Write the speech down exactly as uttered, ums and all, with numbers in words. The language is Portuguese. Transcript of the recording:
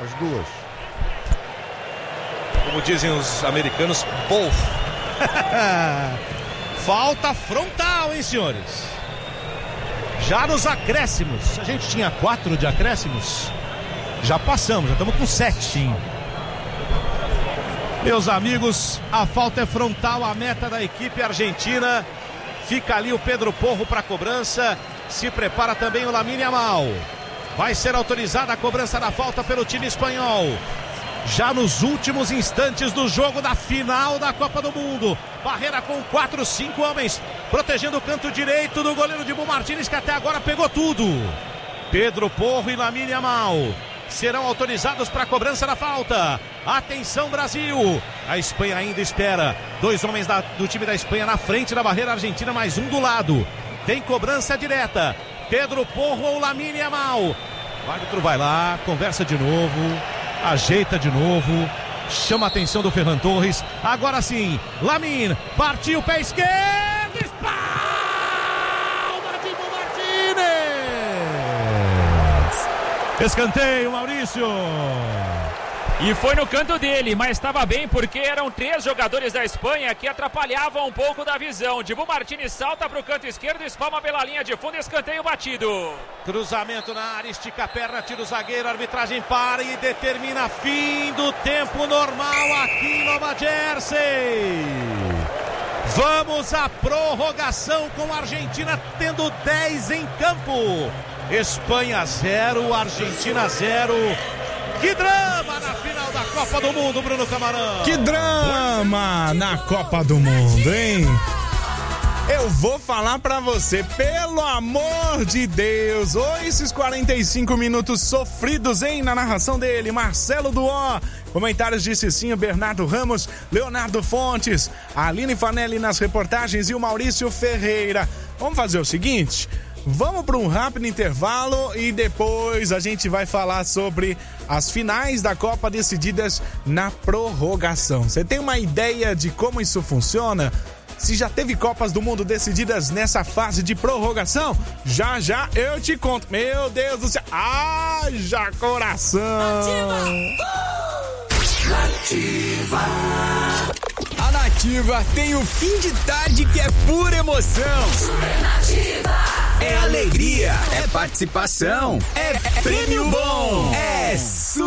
As duas. Como dizem os americanos, both. Falta frontal, hein, senhores? Já nos acréscimos. A gente tinha quatro de acréscimos. Já passamos, já estamos com sete. Sim. Meus amigos, a falta é frontal, a meta da equipe argentina. Fica ali o Pedro Porro para a cobrança. Se prepara também o Lamine Yamal. Vai ser autorizada a cobrança da falta pelo time espanhol. Já nos últimos instantes do jogo da final da Copa do Mundo. Barreira com quatro, cinco homens, protegendo o canto direito do goleiro Dibu Martínez, que até agora pegou tudo. Pedro Porro e Lamine Yamal serão autorizados para a cobrança da falta. Atenção, Brasil. A Espanha ainda espera. Dois homens da, do time da Espanha na frente da barreira argentina, mais um do lado. Tem cobrança direta. Pedro Porro ou Lamine Yamal. O árbitro vai lá, conversa de novo, ajeita de novo, chama a atenção do Ferran Torres. Agora sim, Lamine, partiu, pé esquerdo, espalma Dibu Martínez. Escanteio, Maurício. E foi no canto dele, mas estava bem porque eram três jogadores da Espanha que atrapalhavam um pouco da visão. Dibu Martínez salta para o canto esquerdo, espalma pela linha de fundo, escanteio batido. Cruzamento na área, estica a perna, tira o zagueiro, a arbitragem para e determina fim do tempo normal aqui em Nova Jersey. Vamos à prorrogação com a Argentina tendo dez em campo. Espanha zero, Argentina zero. Que drama na final da Copa do Mundo, Bruno Camarão. Que drama na Copa do Mundo, hein? Eu vou falar pra você, pelo amor de Deus. Oi, esses quarenta e cinco minutos sofridos, hein? Na narração dele, Marcelo Duó. Comentários de Cicinho, Bernardo Ramos, Leonardo Fontes, Aline Fanelli nas reportagens e o Maurício Ferreira. Vamos fazer o seguinte... Vamos para um rápido intervalo e depois a gente vai falar sobre as finais da Copa decididas na prorrogação. Você tem uma ideia de como isso funciona? Se já teve Copas do Mundo decididas nessa fase de prorrogação? Já, já eu te conto. Meu Deus do céu. Haja coração. Nativa. A Nativa tem o fim de tarde que é pura emoção. Nativa. É alegria, é participação, é prêmio bom, é